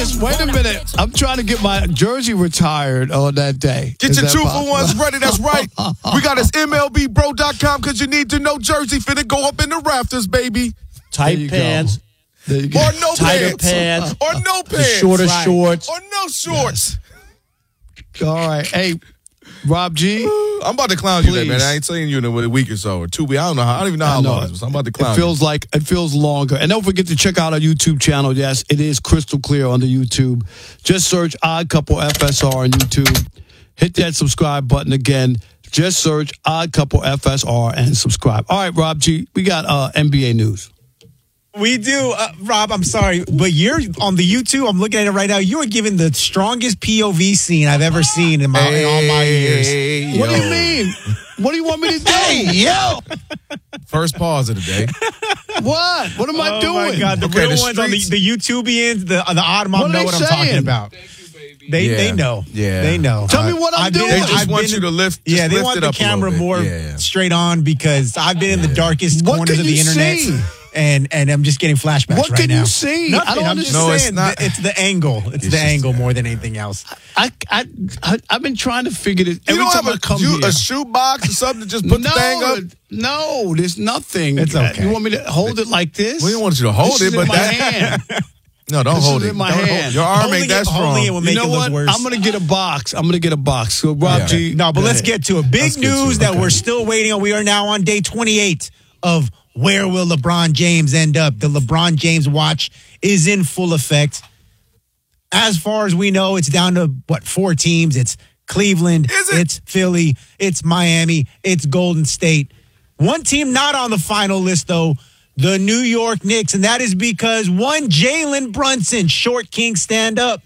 Wait a minute. I'm trying to get my jersey retired on that day. Get your 2-for-1s ready. That's right. We got this MLBBro.com because you need to know jersey finna go up in the rafters, baby. Tight pants. Or no Tighter pants. Or no pants. Shorter shorts. Or no shorts. Yes. All right. Hey, Rob G. I'm about to clown you, man. I ain't saying you in a week or so or 2 weeks. I don't even know how long it was. I'm about to clown you. It feels longer. And don't forget to check out our YouTube channel. Yes, it is crystal clear on the YouTube. Just search Odd Couple FSR on YouTube. Hit that subscribe button again. Just search Odd Couple FSR and subscribe. All right, Rob G, we got NBA news. We do. Rob, I'm sorry, but you're on the YouTube. I'm looking at it right now. You are giving the strongest POV scene I've ever seen in all my years. What do you mean? What do you want me to do? Hey, yo! First pause of the day. What? What am I doing? Oh, my God. The real ones on the YouTubians, the odd mom know what I'm talking about. They know. Yeah. They know. Tell me what I'm doing. They just want you to lift they lift want it the up camera more straight on because I've been in the darkest corners of the internet. See? And I'm just getting flashbacks right now. What can you see? Nothing. I don't I'm just understand. saying it's the angle. It's the angle more than anything else. I've been trying to figure this. You Every don't time have I come here, a shoe box or something to just put the thing up? No, there's nothing. It's okay. You want me to hold it like this? We don't want you to hold This it, is but in my hand. No, don't hold it. In my hand. Your arm ain't that strong. Holding it will make it look worse. I'm going to get a box. So, Rob G. No, but let's get to it. Big news that we're still waiting on. We are now on day 28 of where will LeBron James end up? The LeBron James watch is in full effect. As far as we know, it's down to, 4 teams? It's Cleveland, it's Philly, it's Miami, it's Golden State. One team not on the final list, though, the New York Knicks, and that is because one Jalen Brunson, short king stand up,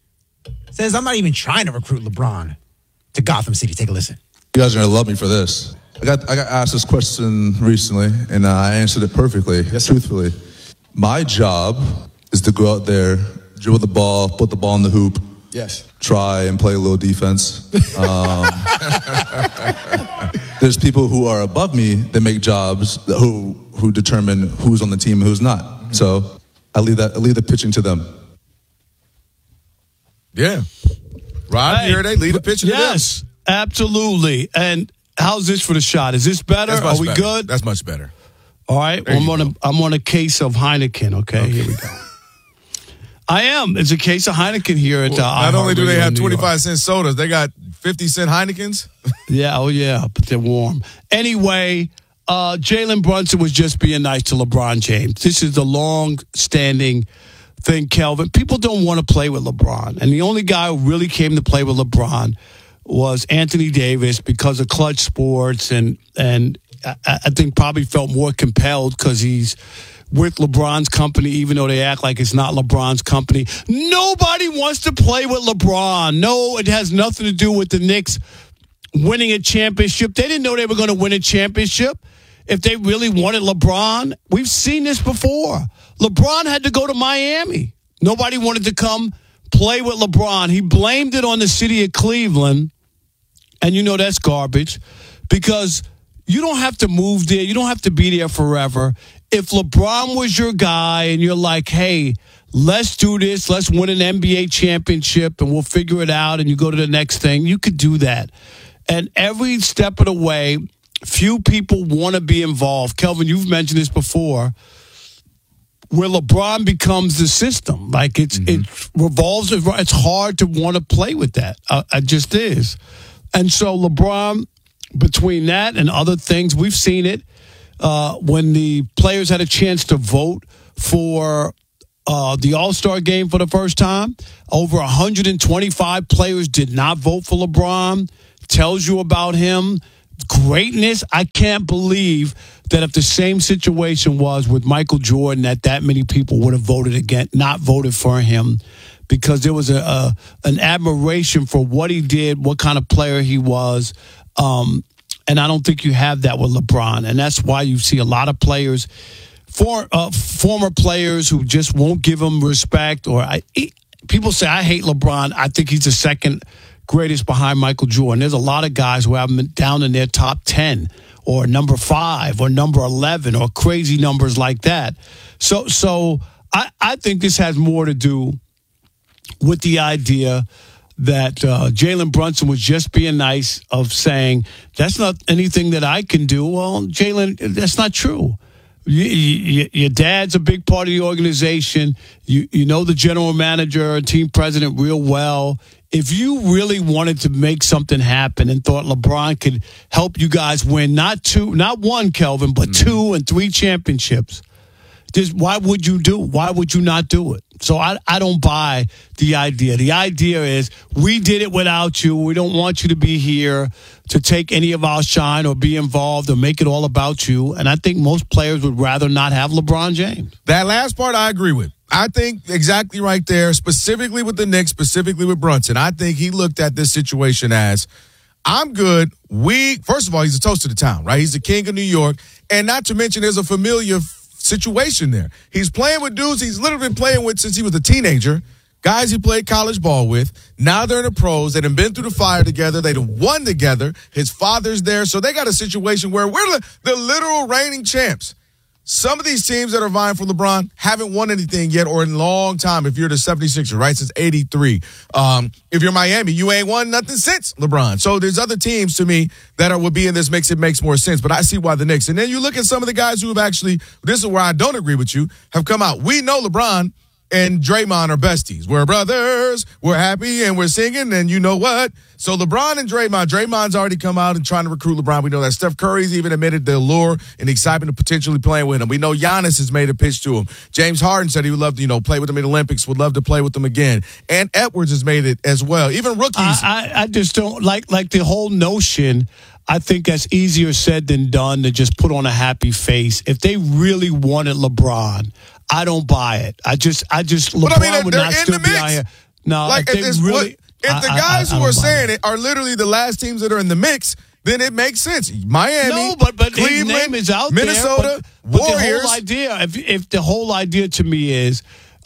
says, I'm not even trying to recruit LeBron to Gotham City. Take a listen. You guys are going to love me for this. I got asked this question recently, and I answered it perfectly, truthfully. My job is to go out there, dribble the ball, put the ball in the hoop, try and play a little defense. There's people who are above me that make jobs who determine who's on the team and who's not. So I leave the pitching to them. Yeah. Rob, you heard they leave the pitching to them. Yes, absolutely. And how's this for the shot? Is this better? Are we good? That's much better. All right. I'm on a case of Heineken. Okay, here we go. I am. It's a case of Heineken here at not only do they have 25-cent sodas, they got 50-cent Heinekens. Yeah, but they're warm. Anyway, Jalen Brunson was just being nice to LeBron James. This is the long-standing thing, Kelvin. People don't want to play with LeBron. And the only guy who really came to play with LeBron was Anthony Davis because of Clutch Sports. And I think probably felt more compelled because he's with LeBron's company, even though they act like it's not LeBron's company. Nobody wants to play with LeBron. No, it has nothing to do with the Knicks winning a championship. They didn't know they were going to win a championship if they really wanted LeBron. We've seen this before. LeBron had to go to Miami. Nobody wanted to come play with LeBron. He blamed it on the city of Cleveland, and you know that's garbage because you don't have to move there. You don't have to be there forever. If LeBron was your guy and you're like, hey, let's do this, let's win an NBA championship and we'll figure it out and you go to the next thing, you could do that. And every step of the way, few people want to be involved. Kelvin, you've mentioned this before, where LeBron becomes the system. Like it revolves, it's hard to want to play with that. It just is. And so LeBron, between that and other things, we've seen it. When the players had a chance to vote for the All-Star game for the first time, over 125 players did not vote for LeBron. Tells you about him. Greatness. I can't believe that if the same situation was with Michael Jordan, that many people would have voted against, not voted for him, because there was an admiration for what he did, what kind of player he was. And I don't think you have that with LeBron. And that's why you see a lot of players, former players who just won't give him respect. People say, I hate LeBron. I think he's the second greatest behind Michael Jordan. There's a lot of guys who have him down in their top 10 or number 5 or number 11 or crazy numbers like that. So I think this has more to do with the idea that Jalen Brunson was just being nice of saying, that's not anything that I can do. Well, Jalen, that's not true. Your dad's a big part of the organization. You know the general manager, team president real well. If you really wanted to make something happen and thought LeBron could help you guys win, not one, Kelvin, but 2 and 3 championships, why would you not do it? So I don't buy the idea. The idea is we did it without you. We don't want you to be here to take any of our shine or be involved or make it all about you. And I think most players would rather not have LeBron James. That last part I agree with. I think exactly right there, specifically with the Knicks, specifically with Brunson. I think he looked at this situation as, I'm good. First of all, he's a toast to the town, right? He's the king of New York. And not to mention there's a familiar situation there. He's playing with dudes he's literally been playing with since he was a teenager, guys he played college ball with. Now they're in the pros. They've been through the fire together. They've won together. His father's there. So they got a situation where we're the literal reigning champs. Some of these teams that are vying for LeBron haven't won anything yet or in a long time. If you're the 76ers, right, since 83. If you're Miami, you ain't won nothing since LeBron. So there's other teams to me that would be in this mix. It makes more sense. But I see why the Knicks. And then you look at some of the guys who have actually, this is where I don't agree with you, have come out. We know LeBron and Draymond are besties. We're brothers. We're happy and we're singing. And you know what? So LeBron and Draymond's already come out and trying to recruit LeBron. We know that Steph Curry's even admitted the allure and excitement of potentially playing with him. We know Giannis has made a pitch to him. James Harden said he would love to, play with him in the Olympics, would love to play with them again. And Edwards has made it as well. Even rookies. I just don't like the whole notion. I think that's easier said than done to just put on a happy face. If they really wanted LeBron, I don't buy it. I just LeBron would not still be out here. No, like if the guys who are saying it are literally the last teams that are in the mix, then it makes sense. Miami, no, but Cleveland, his name is out Minnesota, there, Warriors. The whole idea, if the whole idea to me is,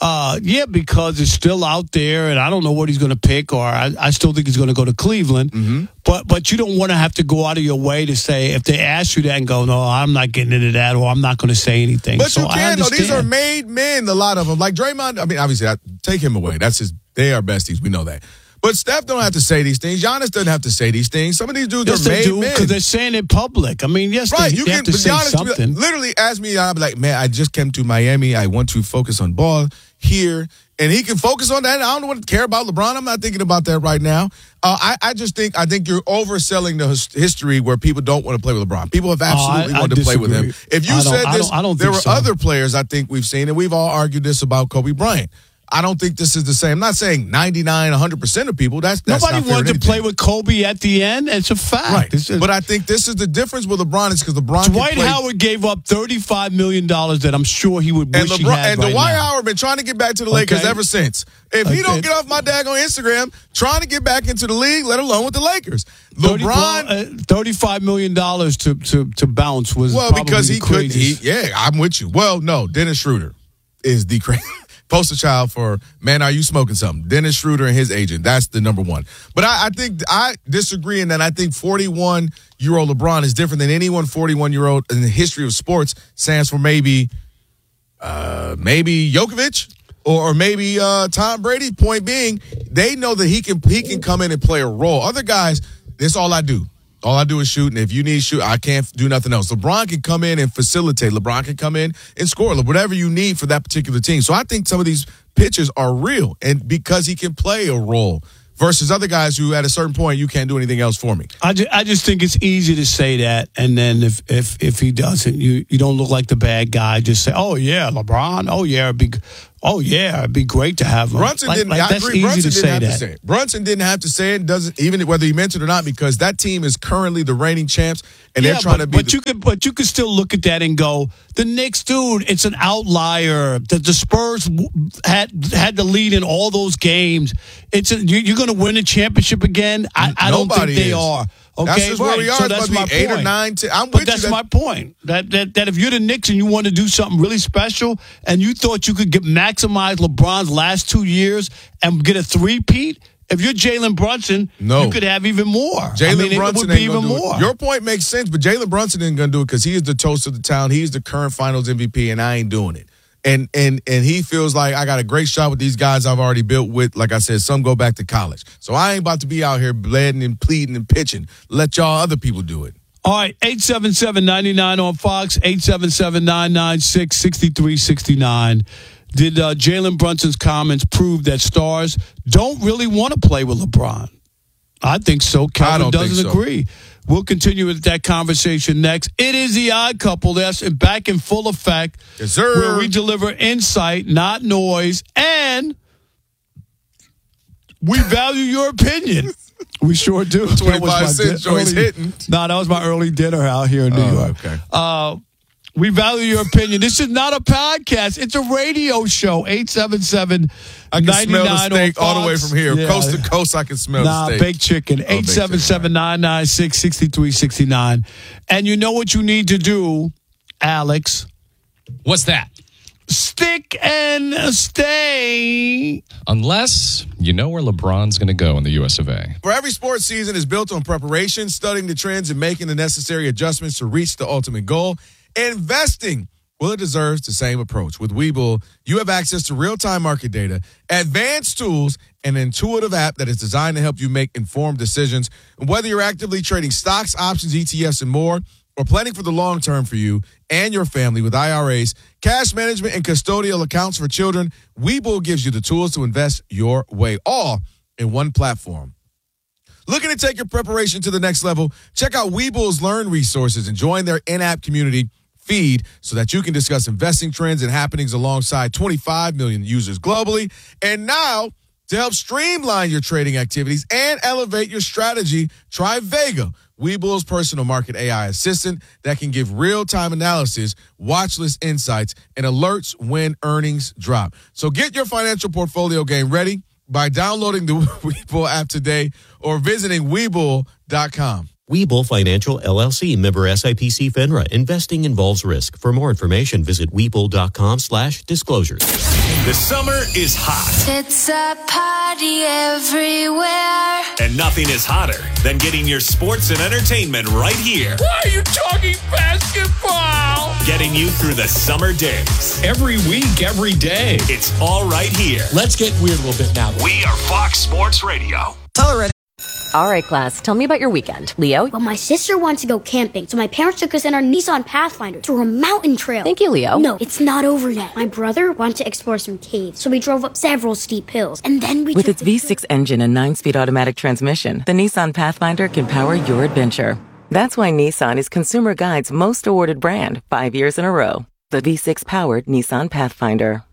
because it's still out there, and I don't know what he's going to pick, or I still think he's going to go to Cleveland. Mm-hmm. But you don't want to have to go out of your way to say, if they ask you that and go, no, I'm not getting into that, or I'm not going to say anything. But you can, though. These are made men, a lot of them. Like Draymond, I mean, obviously, take him away. They are besties. We know that. But Steph don't have to say these things. Giannis doesn't have to say these things. Some of these dudes are made men. Because they're saying it public. I mean, yes, right, they have to say something. Literally ask me, I'll be like, man, I just came to Miami. I want to focus on ball here. And he can focus on that. I don't want to care about LeBron. I'm not thinking about that right now. I think you're overselling the history where people don't want to play with LeBron. People have absolutely wanted to play with him. If you said this, there were other players I think we've seen, and we've all argued this about Kobe Bryant. I don't think this is the same. I'm not saying 99, 100% of people. That's nobody not fair wanted to play with Kobe at the end. It's a fact. Right. But I think this is the difference with LeBron is because LeBron. Dwight Howard gave up $35 million that I'm sure he would wish he had. And Dwight Howard been trying to get back to the Lakers ever since. If he don't get off my daggone Instagram trying to get back into the league, let alone with the Lakers. LeBron, $35 million to bounce was because he couldn't. I'm with you. Well, no, Dennis Schroeder is the crazy. Poster child for, man, are you smoking something? Dennis Schroeder and his agent. That's the number one. But I think I disagree in that I think 41-year-old LeBron is different than anyone 41-year-old in the history of sports. Stands for maybe Jokovic or maybe Tom Brady. Point being, they know that he can come in and play a role. Other guys, this all I do. All I do is shoot, and if you need to shoot, I can't do nothing else. LeBron can come in and facilitate. LeBron can come in and score, whatever you need for that particular team. So I think some of these pitches are real, and because he can play a role versus other guys who at a certain point you can't do anything else for me. I just think it's easy to say that, and then if he doesn't, you don't look like the bad guy. Just say, oh yeah, LeBron. Oh yeah, it'd be great to have him. Brunson didn't. I agree. Brunson didn't have to say it. Brunson didn't have to say it. Doesn't even whether he meant it or not, because that team is currently the reigning champs, and they're trying to be. But you could still look at that and go, the Knicks, dude, it's an outlier. The Spurs had the lead in all those games. You're going to win a championship again. I don't think they are. Okay, that's just where we are. So that's my 8 or 9. But that's my point. That if you're the Knicks and you want to do something really special, and you thought you could maximize LeBron's last 2 years and get a three-peat, if you're Jalen Brunson, you could have even more. Jalen Brunson would be even more. Your point makes sense, but Jalen Brunson ain't going to do it because he is the toast of the town. He's the current Finals MVP, and I ain't doing it. And he feels like I got a great shot with these guys I've already built with. Like I said, some go back to college. So I ain't about to be out here bleeding and pleading and pitching. Let y'all other people do it. All right, 877-99 on Fox, 877-996-6369. Did Jalen Brunson's comments prove that stars don't really want to play with LeBron? I think so. Calvin doesn't agree. We'll continue with that conversation next. It is the Odd Couple. That's back in full effect. Yes, sir. Where we deliver insight, not noise, and we value your opinion. We sure do. 25 cents joints hitting. No, that was my early dinner out here in New York. Okay. We value your opinion. This is not a podcast. It's a radio show. 877-99 I can smell the steak on all the way Fox. from here. Yeah. Coast to coast, I can smell the steak. Baked chicken. 877-996-6369. And you know what you need to do, Alex? What's that? Stick and stay. Unless you know where LeBron's going to go in the US of A. For every sports season is built on preparation, studying the trends, and making the necessary adjustments to reach the ultimate goal. Investing, well, it deserves the same approach. With Webull, you have access to real-time market data, advanced tools, and an intuitive app that is designed to help you make informed decisions. And whether you're actively trading stocks, options, ETFs, and more, or planning for the long term for you and your family with IRAs, cash management, and custodial accounts for children, Webull gives you the tools to invest your way, all in one platform. Looking to take your preparation to the next level? Check out Webull's Learn resources and join their in-app community feed so that you can discuss investing trends and happenings alongside 25 million users globally. And now, to help streamline your trading activities and elevate your strategy, try Vega, Webull's personal market AI assistant that can give real-time analysis, watch list insights, and alerts when earnings drop. So get your financial portfolio game ready by downloading the Webull app today or visiting Webull.com. Webull Financial LLC, member SIPC FINRA. Investing involves risk. For more information, visit Webull.com/disclosures. The summer is hot. It's a party everywhere. And nothing is hotter than getting your sports and entertainment right here. Why are you talking basketball? Getting you through the summer days. Every week, every day. It's all right here. Let's get weird a little bit now. We are Fox Sports Radio. All right, class, tell me about your weekend. Leo? Well, my sister wants to go camping, so my parents took us in our Nissan Pathfinder through a mountain trail. Thank you, Leo. No, it's not over yet. My brother wanted to explore some caves, so we drove up several steep hills, and then we With its V6 engine and 9-speed automatic transmission, the Nissan Pathfinder can power your adventure. That's why Nissan is Consumer Guide's most awarded brand 5 years in a row. The V6-powered Nissan Pathfinder.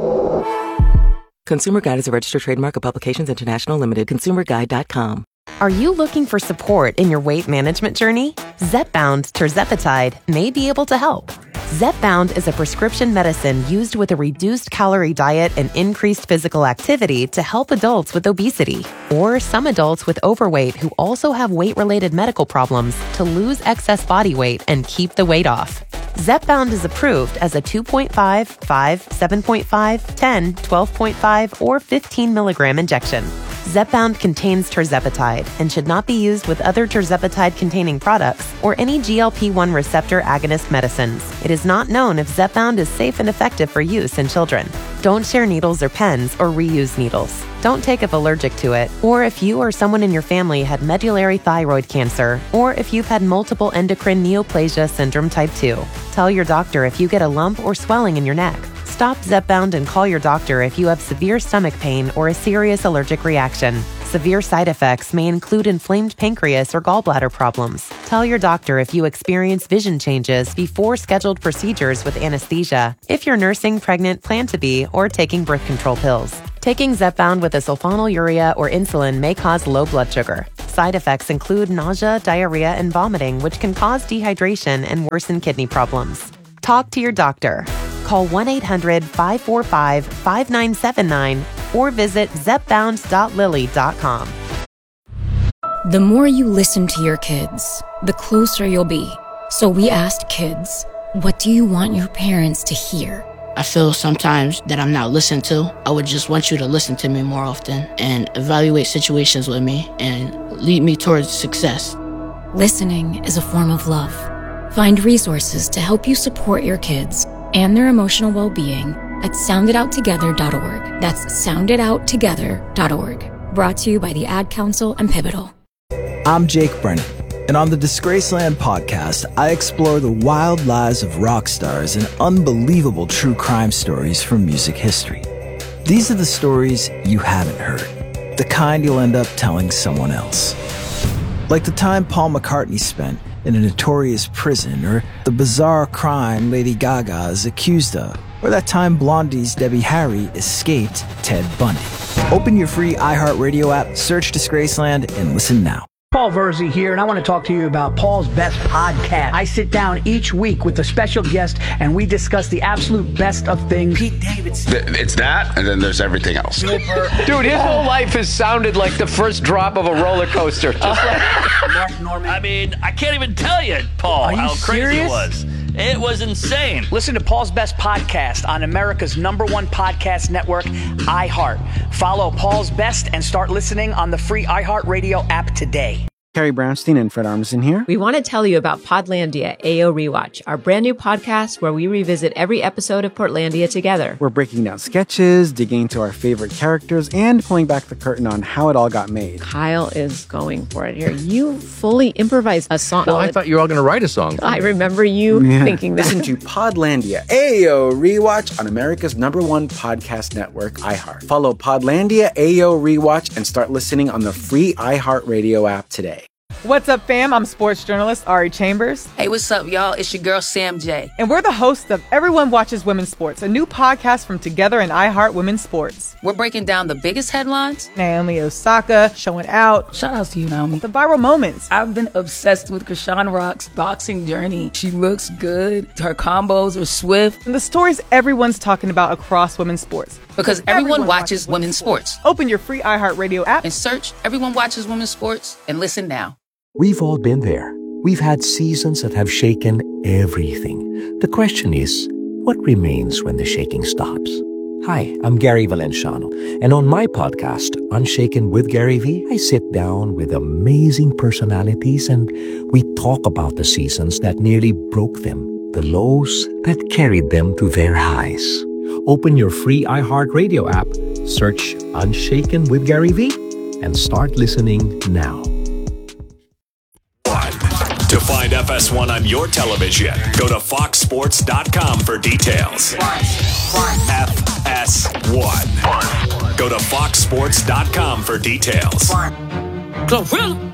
Consumer Guide is a registered trademark of Publications International Limited. ConsumerGuide.com. Are you looking for support in your weight management journey? Zepbound tirzepatide may be able to help. Zepbound is a prescription medicine used with a reduced calorie diet and increased physical activity to help adults with obesity or some adults with overweight who also have weight-related medical problems to lose excess body weight and keep the weight off. Zepbound is approved as a 2.5, 5, 7.5, 10, 12.5, or 15 milligram injection. Zepbound contains tirzepatide and should not be used with other tirzepatide-containing products or any GLP-1 receptor agonist medicines. It is not known if Zepbound is safe and effective for use in children. Don't share needles or pens or reuse needles. Don't take if allergic to it, or if you or someone in your family had medullary thyroid cancer, or if you've had multiple endocrine neoplasia syndrome type 2. Tell your doctor if you get a lump or swelling in your neck. Stop Zepbound and call your doctor if you have severe stomach pain or a serious allergic reaction. Severe side effects may include inflamed pancreas or gallbladder problems. Tell your doctor if you experience vision changes before scheduled procedures with anesthesia, if you're nursing, pregnant, plan to be, or taking birth control pills. Taking Zepbound with a sulfonylurea or insulin may cause low blood sugar. Side effects include nausea, diarrhea, and vomiting, which can cause dehydration and worsen kidney problems. Talk to your doctor. Call 1-800-545-5979 or visit zepbound.lilly.com. The more you listen to your kids, the closer you'll be. So we asked kids, what do you want your parents to hear? I feel sometimes that I'm not listened to. I would just want you to listen to me more often and evaluate situations with me and lead me towards success. Listening is a form of love. Find resources to help you support your kids and their emotional well-being at soundedouttogether.org. That's soundedouttogether.org. Brought to you by the Ad Council and Pivotal. I'm Jake Brennan, and on the Disgraceland podcast, I explore the wild lives of rock stars and unbelievable true crime stories from music history. These are the stories you haven't heard, the kind you'll end up telling someone else. Like the time Paul McCartney spent in a notorious prison, or the bizarre crime Lady Gaga is accused of, or that time Blondie's Debbie Harry escaped Ted Bundy. Open your free iHeartRadio app, search Disgraceland, and listen now. Paul Verzi here, and I want to talk to you about Paul's Best Podcast. I sit down each week with a special guest, and we discuss the absolute best of things. Pete Davidson. It's that, and then there's everything else. Dude, his whole life has sounded like the first drop of a roller coaster. Just like Mark Norman. I mean, I can't even tell you, Paul, how crazy it was. It was insane. Listen to Paul's Best Podcast on America's #1 podcast network, iHeart. Follow Paul's Best and start listening on the free iHeartRadio app today. Carrie Brownstein and Fred Armisen here. We want to tell you about Podlandia AO Rewatch, our brand new podcast where we revisit every episode of Portlandia together. We're breaking down sketches, digging into our favorite characters, and pulling back the curtain on how it all got made. Kyle is going for it here. You fully improvised a song. Well, I thought you were all going to write a song. I remember you thinking that. Listen to Podlandia AO Rewatch on America's #1 podcast network, iHeart. Follow Podlandia AO Rewatch and start listening on the free iHeartRadio app today. What's up, fam? I'm sports journalist Ari Chambers. Hey, what's up, y'all? It's your girl, Sam J. And we're the hosts of Everyone Watches Women's Sports, a new podcast from Together and iHeart Women's Sports. We're breaking down the biggest headlines. Naomi Osaka showing out. Shout out to you, Naomi. The viral moments. I've been obsessed with Krishan Rock's boxing journey. She looks good. Her combos are swift. And the stories everyone's talking about across women's sports. Because everyone watches women's sports. Open your free iHeartRadio app and search Everyone Watches Women's Sports and listen now. We've all been there. We've had seasons that have shaken everything. The question is, what remains when the shaking stops? Hi, I'm Gary Valenciano, and on my podcast, Unshaken with Gary V, I sit down with amazing personalities and we talk about the seasons that nearly broke them, the lows that carried them to their highs. Open your free iHeartRadio app, search Unshaken with Gary V, and start listening now. To find FS1 on your television, go to foxsports.com for details. FS1. Go to foxsports.com for details.